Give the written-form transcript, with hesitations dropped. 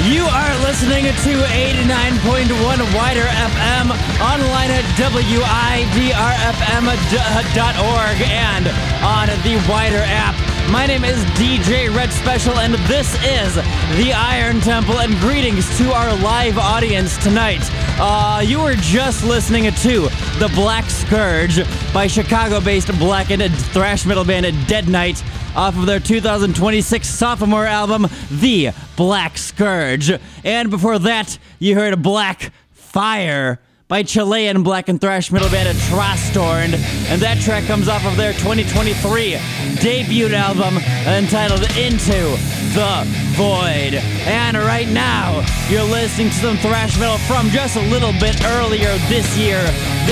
You are listening to 89.1 Wider FM, online at widrfm.org and on the Wider app. My name is DJ Red Special, and this is the Iron Temple, and greetings to our live audience tonight. You were just listening to The Black Scourge by Chicago-based black and thrash metal band Dead Knight off of their 2026 sophomore album, The Black Scourge. And before that, you heard Black Fire by Chilean black and thrash metal band Trastorn, and that track comes off of their 2023 debut album entitled Into the Void. And right now, you're listening to some thrash metal from just a little bit earlier this year.